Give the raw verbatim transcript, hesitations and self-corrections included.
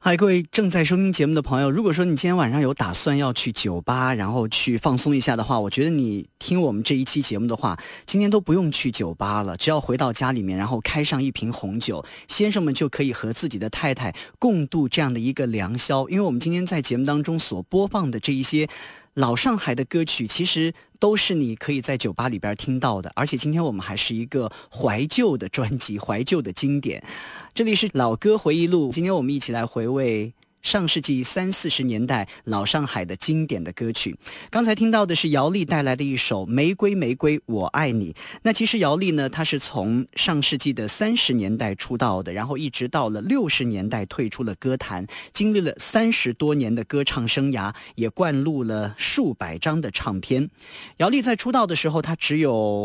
嗨，各位正在收听节目的朋友，如果说你今天晚上有打算要去酒吧，然后去放松一下的话，我觉得你听我们这一期节目的话，今天都不用去酒吧了，只要回到家里面，然后开上一瓶红酒，先生们就可以和自己的太太共度这样的一个良宵。因为我们今天在节目当中所播放的这一些老上海的歌曲，其实都是你可以在酒吧里边听到的，而且今天我们还是一个怀旧的专辑，怀旧的经典。这里是老歌回忆录，今天我们一起来回味上世纪三四十年代老上海的经典的歌曲。刚才听到的是姚丽带来的一首《玫瑰玫瑰我爱你》。那其实姚丽呢，她是从上世纪的三十年代出道的，然后一直到了六十年代退出了歌坛，经历了三十多年的歌唱生涯，也灌录了数百张的唱片。姚丽在出道的时候，她只有